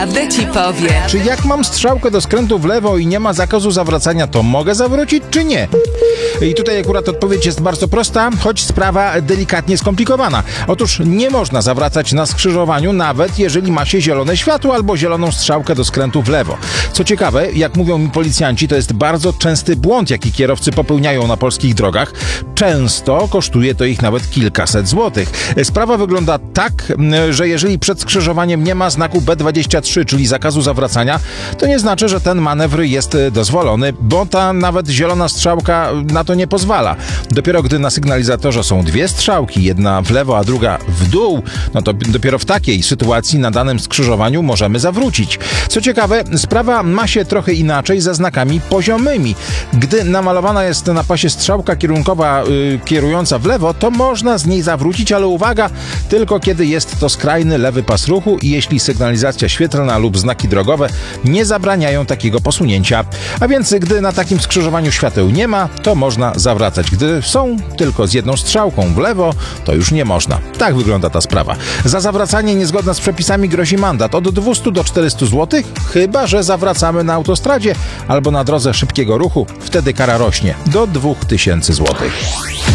Prawdę ci powie. Czy jak mam strzałkę do skrętu w lewo i nie ma zakazu zawracania, to mogę zawrócić, czy nie? I tutaj akurat odpowiedź jest bardzo prosta, choć sprawa delikatnie skomplikowana. Otóż nie można zawracać na skrzyżowaniu, nawet jeżeli ma się zielone światło albo zieloną strzałkę do skrętu w lewo. Co ciekawe, jak mówią mi policjanci, to jest bardzo częsty błąd, jaki kierowcy popełniają na polskich drogach. Często kosztuje to ich nawet kilkaset złotych. Sprawa wygląda tak, że jeżeli przed skrzyżowaniem nie ma znaku B23, czyli zakazu zawracania, to nie znaczy, że ten manewr jest dozwolony, bo ta nawet zielona strzałka na to nie pozwala. Dopiero gdy na sygnalizatorze są dwie strzałki, jedna w lewo, a druga w dół, no to dopiero w takiej sytuacji na danym skrzyżowaniu możemy zawrócić. Co ciekawe, sprawa ma się trochę inaczej ze znakami poziomymi. Gdy namalowana jest na pasie strzałka kierunkowa kierująca w lewo, to można z niej zawrócić, ale uwaga, tylko kiedy jest to skrajny lewy pas ruchu i jeśli sygnalizacja świetlna lub znaki drogowe nie zabraniają takiego posunięcia. A więc gdy na takim skrzyżowaniu świateł nie ma, to można zawracać. Gdy są tylko z jedną strzałką w lewo, to już nie można. Tak wygląda ta sprawa. Za zawracanie niezgodne z przepisami grozi mandat od 200 do 400 zł, chyba że zawracamy na autostradzie albo na drodze szybkiego ruchu. Wtedy kara rośnie do 2000 zł.